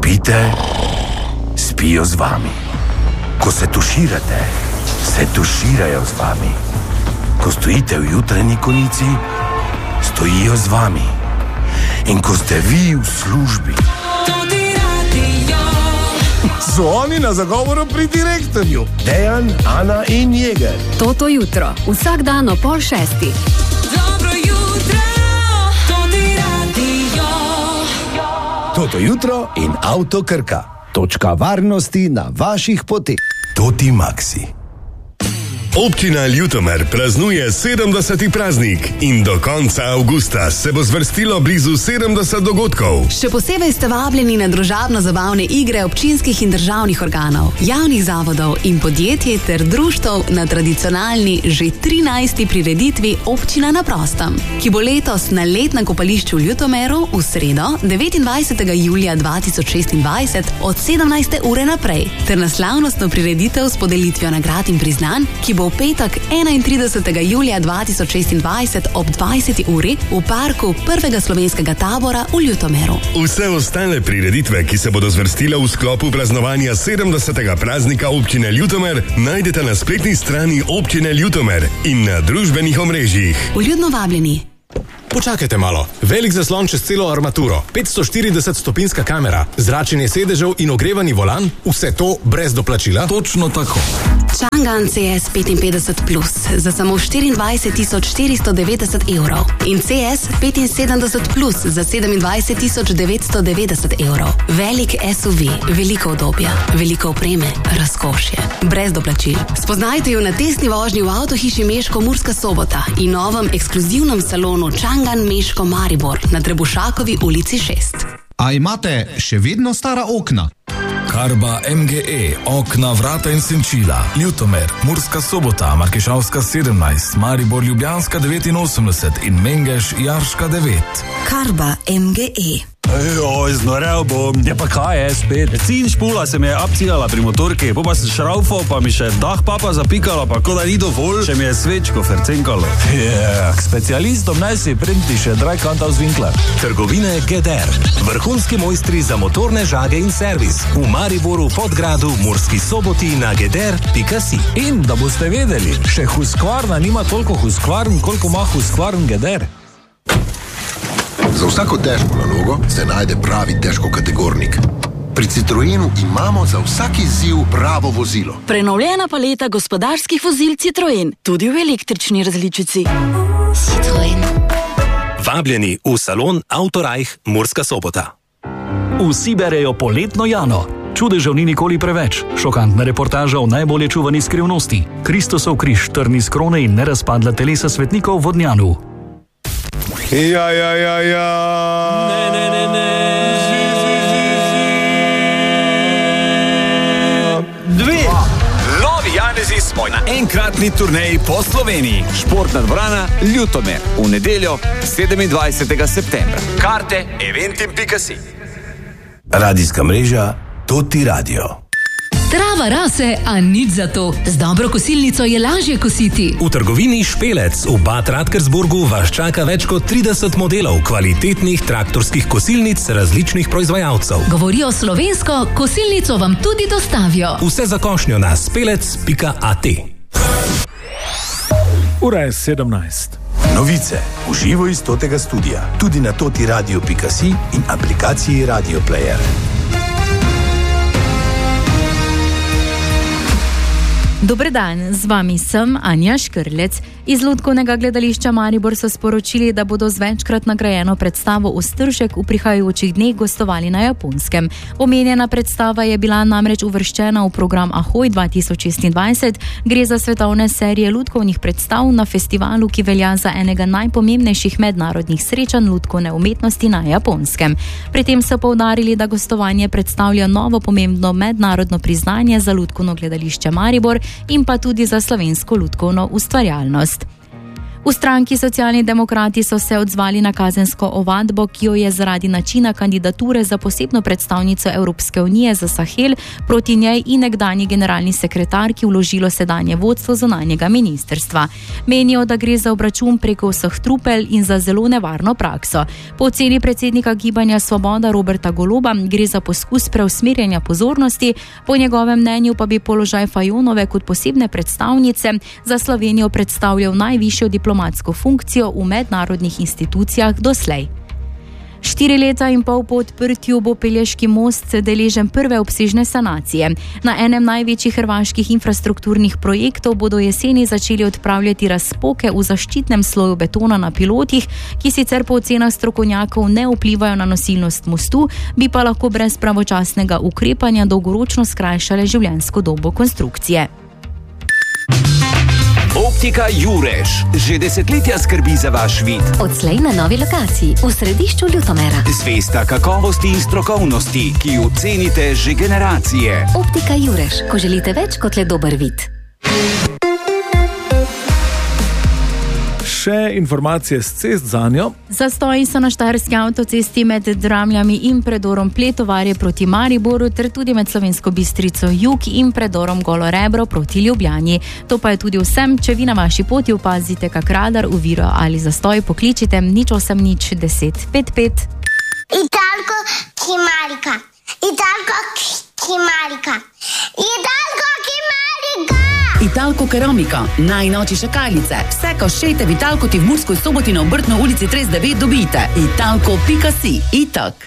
spite, spijo z vami. Ko se tuširate, se tuširajo z vami. Ko stojite v jutranji konici, stojijo z vami. In ko ste vi v službi, so oni na zagovoru pri direktorju. Dejan, Ana in Jeger. Toto jutro, vsak dan o 5:30. Dobro jutro, Toti radio. Toto jutro in Avto Krka. Točka varnosti na vaših poteh. Toti Maxi. Občina Ljutomer praznuje 70. praznik in do konca avgusta se bo zvrstilo blizu 70 dogodkov. Še posebej ste vabljeni na družabno-zabavne igre občinskih in državnih organov, javnih zavodov in podjetij ter društev na tradicionalni že 13. prireditvi Občina na prostem, ki bo letos na letnem kopališču v Ljutomeru v sredo 29. julija 2026 od 17. ure naprej, ter na slavnostno prireditev s podelitvijo nagrad in priznanj, ki bo v petek 31. julija 2026 ob 20. uri v parku prvega slovenskega tabora v Ljutomeru. Vse ostale prireditve, ki se bodo zvrstile v sklopu praznovanja 70. praznika Občine Ljutomer, najdete na spletni strani Občine Ljutomer in na družbenih omrežjih. Vljudno vabljeni. Počakajte malo. Velik zaslon čez celo armaturo, 540-stopinska kamera, zračenje sedežev in ogrevani volan, vse to brez doplačila? Točno tako. Chang'an CS 55 Plus za samo 24.490 evrov in CS 75 Plus za 27.990 evrov. Velik SUV, veliko udobja, veliko opreme, razkošje, brez doplačil. Spoznajte jo na testni vožnji v avtohiši Meško Murska Sobota in novem ekskluzivnem salonu Chang'an Meško Maribor na Trebušakovi ulici 6. A imate še vedno stara okna? Karba MGE, okna, vrata in senčila, Ljutomer, Murska Sobota, Markešavska 17, Maribor Ljubljanska 89 in Mengeš Jarška 9. Karba MGE. Oj, znorel bom. Ja pa kaj je spet? Cin špula se mi je abcigala pri motorki, pa sem šraufal, pa mi še dah papa zapikala, pa ko da ni dovolj, še mi je svečko fercenkalo. K specialistom naj si printi še Dreikantaus Winkler. Trgovine GEDER. Vrhunski mojstri za motorne žage in servis. V Mariboru, Podgradu, Murski Soboti na geder.si. In da boste vedeli, še Husqvarna nima toliko Husqvarn, koliko ima Husqvarn GEDER. Za vsako težko nalogo se najde pravi težkokategornik. Pri Citroenu imamo za vsak izziv pravo vozilo. Prenovljena paleta gospodarskih vozil Citroen, tudi v električni različici. Citroen. Vabljeni v salon Autorajh Murska Sobota. Vsi berejo poletno Jano. Čudežev ni nikoli preveč. Šokantna reportaža o najbolje čuvani skrivnosti. Kristosov križ, trni z krone in nerazpadla telesa svetnikov v Vodnjanu. Ja. Ne. Novi Janezi smo na enkratni turneji po Sloveniji. Športna dvorana Ljutomer v nedeljo 27. septembra. Karte eventim.si. Radijska mreža Toti radio. Trava rase, a nič za to. Z dobro kosilnico je lažje kositi. V trgovini Špelec v Bad Radkersburgu vas čaka več kot 30 modelov kvalitetnih traktorskih kosilnic različnih proizvajalcev. Govorijo slovensko, kosilnico vam tudi dostavijo. Vse za košnjo na spelec.at. Ura je 17. Novice v živo iz Totega studia, tudi na totiradio.si in aplikaciji Radio Player. Dober dan, z vami sem Anja Škrlec. Iz Lutkovnega gledališča Maribor so sporočili, da bodo z večkrat nagrajeno predstavo Ostržek v prihajajočih dneh gostovali na Japonskem. Omenjena predstava je bila namreč uvrščena v program Ahoj 2026. Gre za svetovne serije lutkovnih predstav na festivalu, ki velja za enega najpomembnejših mednarodnih srečanj lutkovne umetnosti na Japonskem. Pri tem so poudarili, da gostovanje predstavlja novo pomembno mednarodno priznanje za Lutkovno gledališče Maribor in pa tudi za slovensko lutkovno ustvarjalnost. V stranki Socialni demokrati so se odzvali na kazensko ovadbo, ki jo je zaradi načina kandidature za posebno predstavnico Evropske unije za Sahel proti njej in nekdanji generalni sekretarki vložilo sedanje vodstvo zunanjega ministrstva. Menijo, da gre za obračun preko vseh trupel in za zelo nevarno prakso. Po oceni predsednika Gibanja Svoboda Roberta Goloba gre za poskus preusmerjanja pozornosti, po njegovem mnenju pa bi položaj Fajonove kot posebne predstavnice za Slovenijo predstavljal najvišjo diplomatsko funkcijo v mednarodnih institucijah doslej. 4 leta in pol po odprtju bo Pelješki most deležen prve obsežne sanacije. Na enem največjih hrvaških infrastrukturnih projektov bodo jeseni začeli odpravljati razpoke v zaščitnem sloju betona na pilotih, ki sicer po ocenah strokovnjakov ne vplivajo na nosilnost mostu, bi pa lahko brez pravočasnega ukrepanja dolgoročno skrajšale življenjsko dobo konstrukcije. Optika Jurež že desetletja skrbi za vaš vid. Odslej na novi lokaciji v središču Ljutomera. Zvesta kakovosti in strokovnosti, ki jo cenite že generacije. Optika Jurež, ko želite več kot le dober vid. Še informacije s cest zanjo. Zastoji so na štajerski avtocesti med Dramljami in predorom Pletovarje proti Mariboru ter tudi med Slovensko Bistrico jug in predorom Golo Rebro proti Ljubljani. To pa je tudi vsem, če vi na vaši poti opazite kak radar, oviro ali zastoj, pokličite 0800 10 55. Italko Kimarika. Italko Kimarika. Italko Kimarika. Italko Keramika, najnovejše šakalice. Vse koščete v Italko ti v Murskoj Soboti na Obrtno ulici 39 dobite. Italko.si. Itak.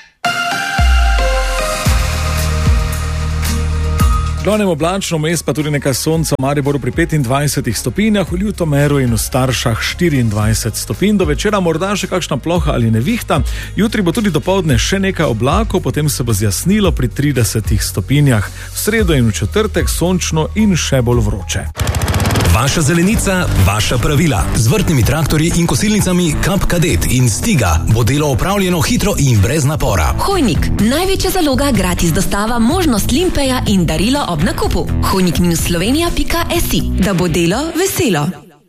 Glavnem oblačno, vmes pa tudi nekaj sonca v Mariboru pri 25 stopinjah, v Ljutomeru in v Staršah 24 stopinj. Do večera morda še kakšna ploha ali nevihta. Jutri bo tudi dopoldne še nekaj oblakov, potem se bo zjasnilo pri 30 stopinjah. V sredo in v četrtek sončno in še bolj vroče. Vaša zelenica, vaša pravila. Z vrtnimi traktorji in kosilnicami Kap Kadet in Stiga bo delo opravljeno hitro in brez napora. Hojnik, največja zaloga, gratis dostava, možnost limpeja in darilo ob nakupu. hojnik-slovenija.si, da bo delo veselo.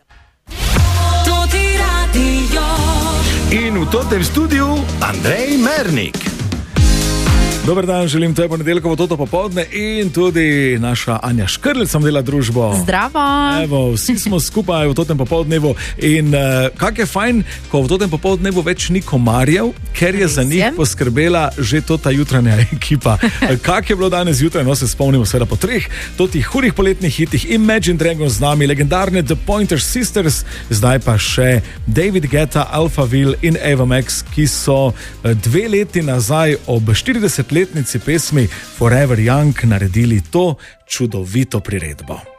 In v totem studiu Andrej Mernik. Dober dan, želim te ponedeljkovo toto popoldne in tudi naša Anja Škrlec sam dela družbo. Zdravo! Evo, vsi smo skupaj v totem popoldnevu in kak je fajn, ko v totem popoldnevu več ni komarjev, ker je za njih poskrbela že ta jutranja ekipa. Kak je bilo danes jutraj, no se spomnimo seveda po 3 totih hudih poletnih hitih, Imagine Dragons z nami, legendarne The Pointer Sisters, zdaj pa še David Guetta, Alphaville in Ava Max, ki so 2 leti nazaj ob 40-letnici pesmi Forever Young naredili to čudovito priredbo.